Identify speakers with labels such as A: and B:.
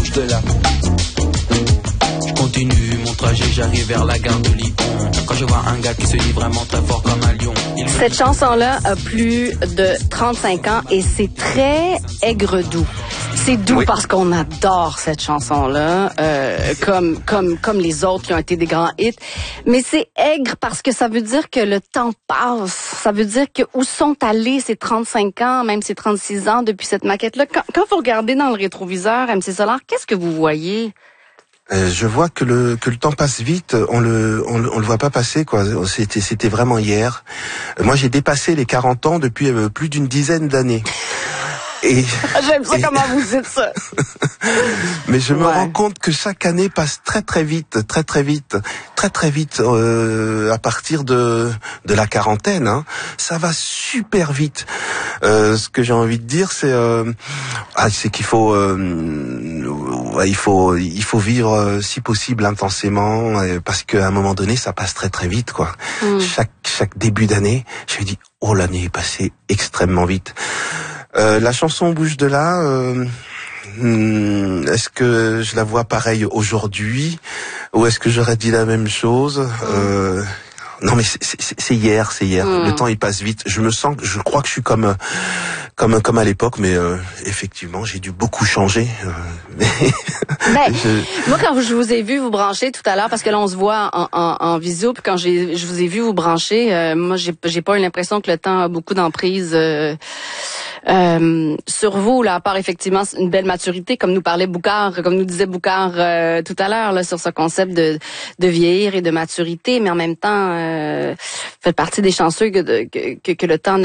A: bouge de là. Je continue mon trajet, j'arrive vers la gare de Lyon. Quand je vois un gars qui se dit vraiment très fort comme un lion.
B: Cette chanson-là a plus de 35 ans et c'est très aigre-doux. C'est doux oui. Parce qu'on adore cette chanson-là, comme les autres qui ont été des grands hits. Mais c'est aigre parce que ça veut dire que le temps passe. Ça veut dire que où sont allés ces 35 ans, même ces 36 ans depuis cette maquette-là. Quand vous regardez dans le rétroviseur, MC Solar, qu'est-ce que vous voyez?
C: Je vois que le temps passe vite, on le voit pas passer quoi. C'était vraiment hier. Moi j'ai dépassé les 40 ans depuis plus d'une dizaine d'années. Et
B: j'aime ça comment vous dites ça.
C: Mais je me rends compte que chaque année passe très vite à partir de la quarantaine hein. Ça va super vite. Ce que j'ai envie de dire c'est qu'il faut il faut vivre si possible intensément parce qu'à un moment donné ça passe très vite quoi. Chaque début d'année, je me dis oh l'année est passée extrêmement vite. La chanson bouge de là. Est-ce que je la vois pareil aujourd'hui ou est-ce que j'aurais dit la même chose? Non mais c'est hier. Le temps il passe vite. Je crois que je suis comme à l'époque, mais effectivement j'ai dû beaucoup changer.
B: Moi quand je vous ai vu vous brancher tout à l'heure, parce que là on se voit en visio, puis quand je vous ai vu vous brancher, moi j'ai pas eu l'impression que le temps a beaucoup d'emprise. Sur vous, là, à part effectivement une belle maturité, comme nous disait Boucard tout à l'heure, là, sur ce concept de vieillir et de maturité, mais en même temps, faites partie des chanceux que le temps